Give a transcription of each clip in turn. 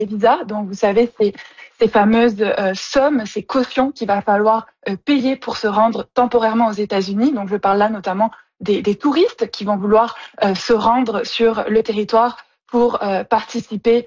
visas. Donc, vous savez, ces fameuses sommes, ces cautions qu'il va falloir payer pour se rendre temporairement aux États-Unis. Donc, je parle là notamment des touristes qui vont vouloir se rendre sur le territoire pour participer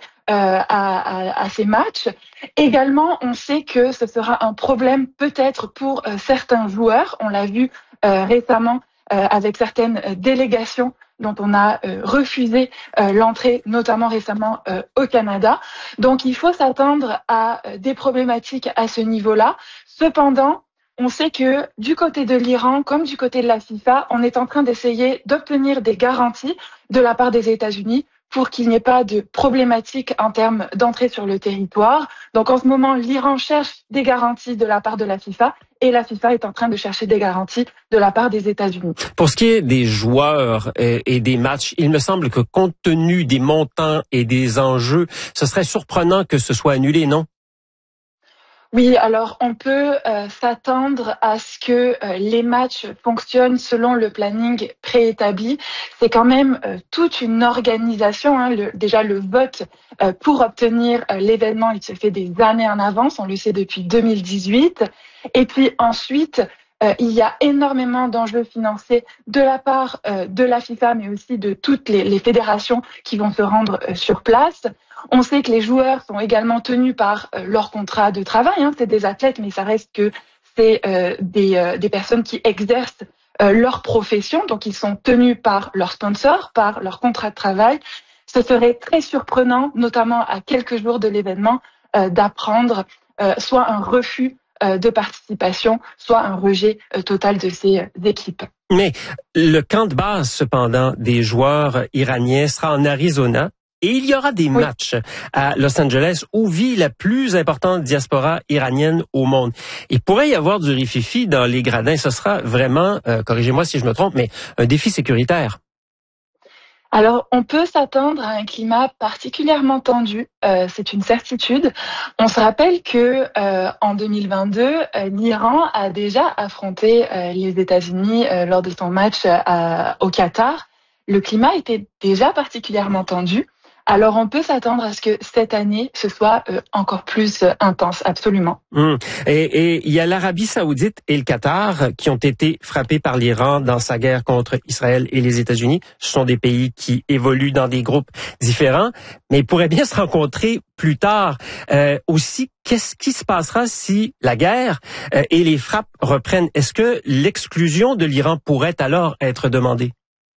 à ces matchs. Également, on sait que ce sera un problème peut-être pour certains joueurs. On l'a vu récemment avec certaines délégations dont on a refusé l'entrée, notamment récemment au Canada. Donc, il faut s'attendre à des problématiques à ce niveau-là. Cependant, on sait que du côté de l'Iran, comme du côté de la FIFA, on est en train d'essayer d'obtenir des garanties de la part des États-Unis pour qu'il n'y ait pas de problématiques en termes d'entrée sur le territoire. Donc en ce moment, l'Iran cherche des garanties de la part de la FIFA et la FIFA est en train de chercher des garanties de la part des États-Unis. Pour ce qui est des joueurs et des matchs, il me semble que compte tenu des montants et des enjeux, ce serait surprenant que ce soit annulé, non? Oui, alors on peut s'attendre à ce que les matchs fonctionnent selon le planning préétabli. C'est quand même toute une organisation. Déjà, le vote pour obtenir l'événement, il se fait des années en avance. On le sait depuis 2018. Et puis ensuite, il y a énormément d'enjeux financiers de la part de la FIFA, mais aussi de toutes les fédérations qui vont se rendre sur place. On sait que les joueurs sont également tenus par leur contrat de travail. C'est des athlètes, mais ça reste que c'est des personnes qui exercent leur profession. Donc, ils sont tenus par leurs sponsors, par leur contrat de travail. Ce serait très surprenant, notamment à quelques jours de l'événement, d'apprendre soit un refus de participation, soit un rejet total de ces équipes. Mais le camp de base, cependant, des joueurs iraniens sera en Arizona. Et il y aura des matchs à Los Angeles où vit la plus importante diaspora iranienne au monde. Il pourrait y avoir du rififi dans les gradins. Ce sera vraiment, corrigez-moi si je me trompe, mais un défi sécuritaire. Alors, on peut s'attendre à un climat particulièrement tendu, c'est une certitude. On se rappelle que en 2022, l'Iran a déjà affronté les États-Unis lors de son match au Qatar. Le climat était déjà particulièrement tendu. Alors, on peut s'attendre à ce que cette année, ce soit encore plus intense, absolument. Et il y a l'Arabie Saoudite et le Qatar qui ont été frappés par l'Iran dans sa guerre contre Israël et les États-Unis. Ce sont des pays qui évoluent dans des groupes différents, mais ils pourraient bien se rencontrer plus tard. Aussi, qu'est-ce qui se passera si la guerre et les frappes reprennent? Est-ce que l'exclusion de l'Iran pourrait alors être demandée?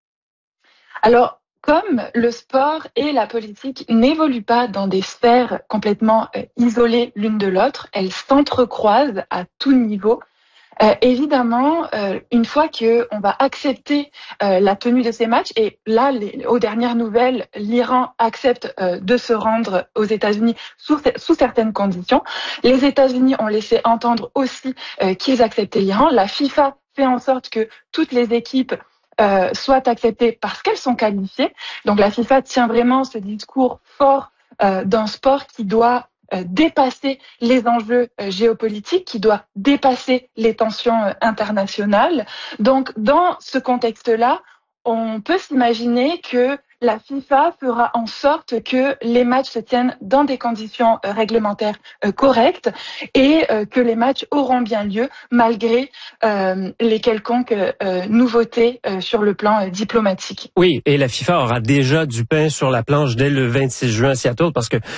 Alors, comme le sport et la politique n'évoluent pas dans des sphères complètement isolées l'une de l'autre, elles s'entrecroisent à tout niveau. Évidemment, une fois qu'on va accepter la tenue de ces matchs, et là, aux dernières nouvelles, l'Iran accepte de se rendre aux États-Unis sous certaines conditions. Les États-Unis ont laissé entendre aussi qu'ils acceptaient l'Iran. La FIFA fait en sorte que toutes les équipes soient acceptées parce qu'elles sont qualifiées. Donc la FIFA tient vraiment ce discours fort d'un sport qui doit dépasser les enjeux géopolitiques, qui doit dépasser les tensions internationales. Donc dans ce contexte-là, on peut s'imaginer que la FIFA fera en sorte que les matchs se tiennent dans des conditions réglementaires correctes et que les matchs auront bien lieu malgré les quelconques nouveautés sur le plan diplomatique. Oui, et la FIFA aura déjà du pain sur la planche dès le 26 juin à Seattle parce que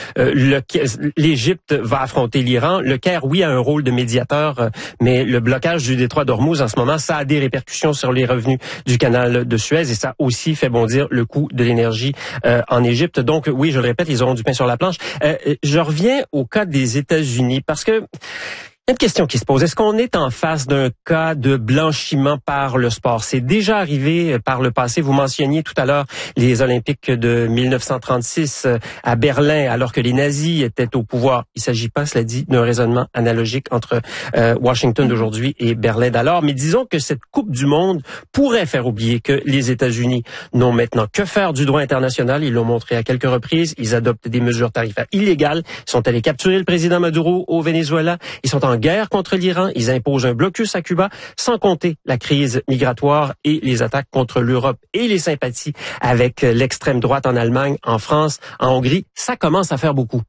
l'Égypte va affronter l'Iran. Le Caire, oui, a un rôle de médiateur, mais le blocage du détroit d'Ormuz en ce moment, ça a des répercussions sur les revenus du canal de Suez et ça aussi fait bondir le coût de l'énergie en Égypte. Donc, oui, je le répète, ils auront du pain sur la planche. Je reviens au cas des États-Unis parce que il y a une question qui se pose. Est-ce qu'on est en face d'un cas de blanchiment par le sport? C'est déjà arrivé par le passé. Vous mentionniez tout à l'heure les Olympiques de 1936 à Berlin, alors que les nazis étaient au pouvoir. Il ne s'agit pas, cela dit, d'un raisonnement analogique entre Washington d'aujourd'hui et Berlin d'alors. Mais disons que cette Coupe du Monde pourrait faire oublier que les États-Unis n'ont maintenant que faire du droit international. Ils l'ont montré à quelques reprises. Ils adoptent des mesures tarifaires illégales. Ils sont allés capturer le président Maduro au Venezuela. Ils sont en guerre contre l'Iran, ils imposent un blocus à Cuba, sans compter la crise migratoire et les attaques contre l'Europe et les sympathies avec l'extrême droite en Allemagne, en France, en Hongrie. Ça commence à faire beaucoup.